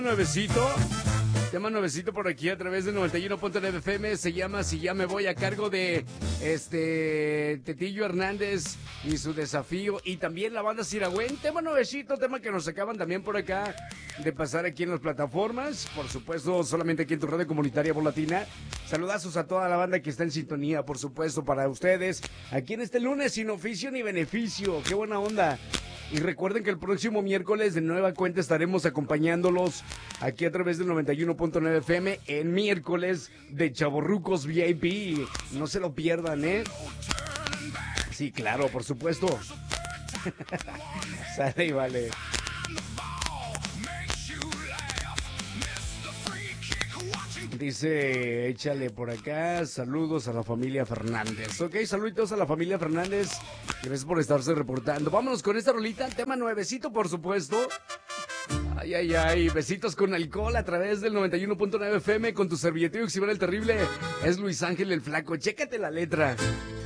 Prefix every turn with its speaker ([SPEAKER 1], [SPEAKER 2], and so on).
[SPEAKER 1] Nuevecito, tema nuevecito por aquí a través de 91.9 FM, se llama Si Ya Me Voy, a cargo de Tetillo Hernández y su desafío, y también la banda Siragüen. Tema nuevecito, tema que nos acaban también por acá de pasar aquí en las plataformas, por supuesto solamente aquí en tu radio comunitaria Voz Latina. Saludazos a toda la banda que está en sintonía, por supuesto, para ustedes aquí en este lunes sin oficio ni beneficio. Qué buena onda. Y recuerden que el próximo miércoles de nueva cuenta estaremos acompañándolos aquí a través del 91.9 FM en miércoles de Chavorrucos VIP. No se lo pierdan, ¿eh? Sí, claro, por supuesto. Sale y vale. Dice, échale por acá, saludos a la familia Fernández. Ok, saluditos a la familia Fernández. Gracias por estarse reportando. Vámonos con esta rolita, tema nuevecito, por supuesto. Ay, ay, ay, besitos con alcohol a través del 91.9 FM con tu servilletero Xibel el Terrible. Es Luis Ángel el Flaco, chécate la letra.